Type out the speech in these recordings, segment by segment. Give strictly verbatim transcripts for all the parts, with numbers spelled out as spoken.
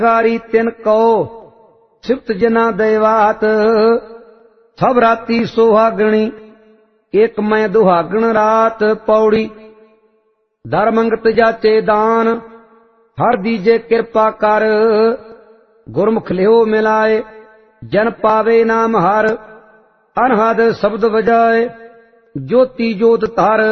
गारी तिन कहो सिफत जना देवात। सब राती सोहागणी एक मैं दुहागण रात। पौड़ी धर मंगत जाचे दान हर दीजे कृपा कर। गुरमुख लिहो मिलाए जन पावे नाम हर। अनहद शब्द बजाए ज्योति जोत तार।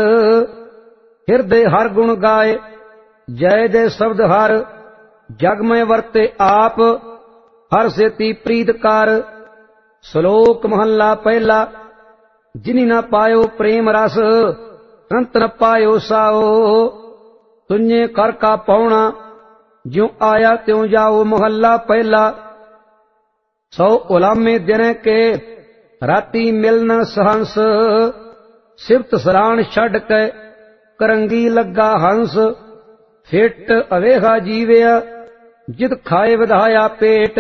हृदय हर गुण गाए जय जय शब्द हर। जग में वर्ते आप हर सेती प्रीत कर। श्लोक महला पहला। जिनी न पायो प्रेम रस अंत न पायो साओ। तुझे कर का पौना ज्यों आया त्यों जाओ। महला पहला। सौ उलामे दिन के राती मिलन सहंस। सिफत सराण छड़ के करंगी लगा हंस। फिट अवेहा जीवया जित खाए विधाया पेट।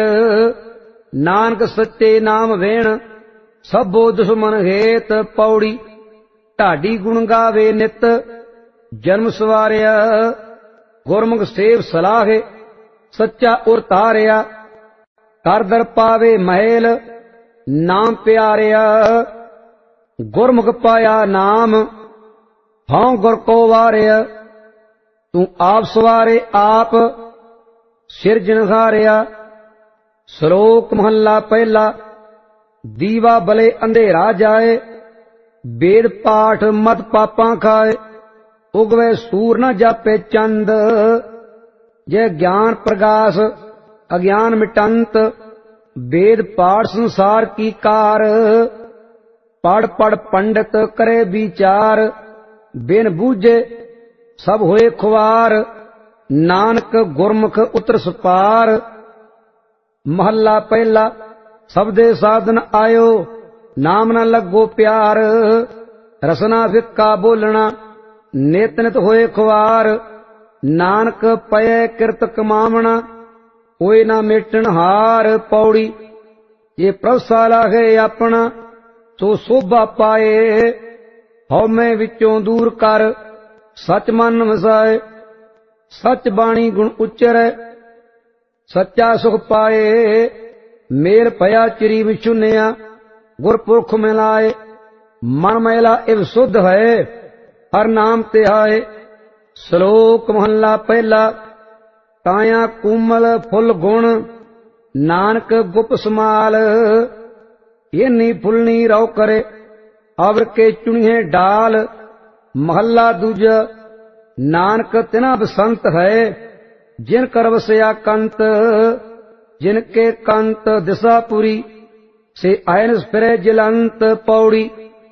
नानक सच्चे नाम वेण सबो दुश्मन हेत। पौड़ी ढाडी गुण गावे नित जन्म सवारिया। गुरमुख सेव सलाहे सच्चा उर तारिया। कर दर पावे महल नाम प्यारिया। गुरमुख पाया नाम हाँ गुर को वारिया। तू आप सवारे आप सिरजनहारिया। श्लोक महला पहला। दीवा बले अंधेरा जाए वेद पाठ मत पापा खाए। उगवे सूर न जापे चंद जय ज्ञान प्रकाश अज्ञान मिटंत। वेद पाठ संसार की कार। पढ़ पढ़ पंडित करे विचार। बिन बूझे सब होए खुआर। नानक गुरमुख उतर सुपार। महला पहला। सबदे साधन आयो नाम न लगो प्यार। रसना फिक्का बोलना नित नित होए खुआर। नानक पय किरत कमावना कोई ना मेटन हार। पौड़ी ये प्रभशाला है अपना सो शोभा पाए। हौ मैं विचों दूर कर सच मन वसाए। सच बाणी गुण उच्चरै सच्चा सुख पाए। मेल भया चिरी विचुनिया गुरपुरख मिलाए। मन मैला इव शुद्ध है हर नाम तिहाए। श्लोक महला पहला। काया कुमल फुल गुण नानक गुप समाल। इन्नी फुलनी रौ करे अवर के चुनिए डाल। महला दूजा। नानक तिना बसंत है जिन कर वसया कंत। जिनके कंत दिशापुरी से आयन फिरे जिलंत। पौड़ी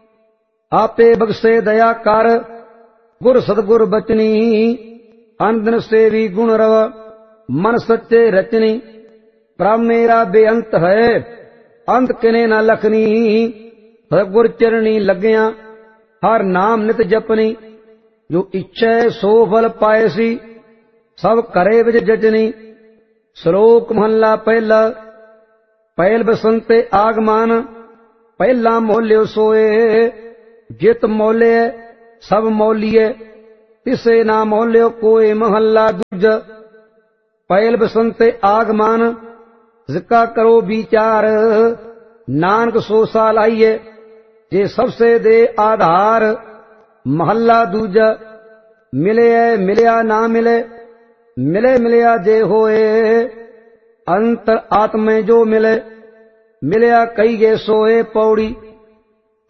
आपे बख्शे दया कर गुर सतगुर बचनी। अंदन सेवी गुण रव मन सच्चे रचनी। प्रभ मेरा बेअंत है अंत किने न लखनी। सतगुर चरणी लग्या हर नाम नित जपनी। जो इच्छा सो फल पाएसी सब करे विच जजनी। श्लोक महला पहला। पहल बसंते आगमान पहला मोल्यो सोए। जित मोले सब मोलिए तिसे ना मोल्यो कोई। महला दूजा। पहल बसंते आगमान जिका करो विचार। नानक सो साल आइए जे सबसे दे आधार। महला दूजा। मिले मिलया ना मिले मिले मिलया जे होए। अंतर आत्म जो मिले मिलया कई गे सोए। पौड़ी